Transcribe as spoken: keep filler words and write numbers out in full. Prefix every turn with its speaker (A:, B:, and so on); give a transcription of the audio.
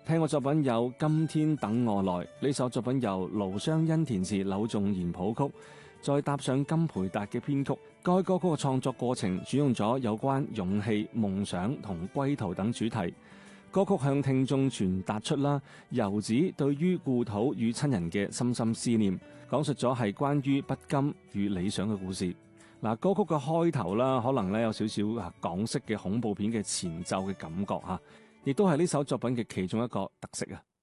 A: 聽過作品有《今天等我來》，呢首作品由盧雙恩填詞，柳重言譜曲，再搭上金培達嘅編曲。該歌曲嘅創作過程選用咗有關勇氣、夢想同歸途等主題。歌曲向聽眾傳達出啦遊子對於故土與親人嘅深深思念，講述咗係關於不甘與理想嘅故事。嗱，歌曲嘅開頭啦，可能咧有少少啊港式嘅恐怖片嘅前奏嘅感覺吓，亦都係呢首作品嘅其中一個特色啊。